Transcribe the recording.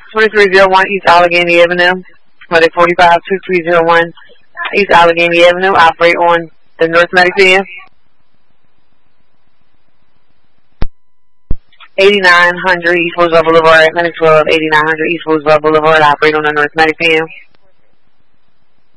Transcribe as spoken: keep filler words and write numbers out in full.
twenty-three oh one East Allegheny Avenue. Medic forty-five two three oh one East Allegheny Avenue. Operate on the North Medic P M. eighty-nine hundred East Roosevelt Boulevard. Medic twelve, eighty-nine hundred East Roosevelt Boulevard. Operate on the North Medic P M.